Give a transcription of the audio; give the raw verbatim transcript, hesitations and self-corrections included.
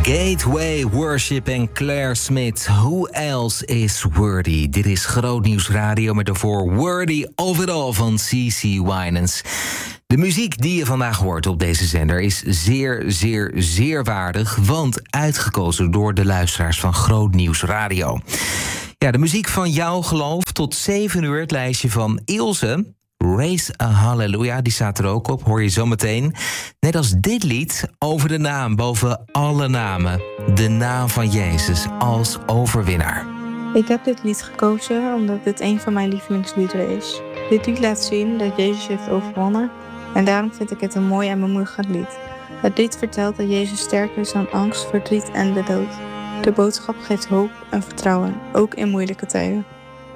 Gateway Worship en Claire Smith. Who else is worthy? Dit is Groot Nieuws Radio met daarvoor Worthy of It All van C C Winans. De muziek die je vandaag hoort op deze zender is zeer, zeer, zeer waardig, want uitgekozen door de luisteraars van Groot Nieuws Radio. Ja, de muziek van jouw geloof tot zeven uur, het lijstje van Ilse. Raise a Hallelujah, die staat er ook op, hoor je zo meteen. Net als dit lied over de naam boven alle namen. De naam van Jezus als overwinnaar. Ik heb dit lied gekozen omdat dit een van mijn lievelingsliederen is. Dit lied laat zien dat Jezus heeft overwonnen en daarom vind ik het een mooi en bemoedigend lied. Het lied vertelt dat Jezus sterker is dan angst, verdriet en de dood. De boodschap geeft hoop en vertrouwen, ook in moeilijke tijden.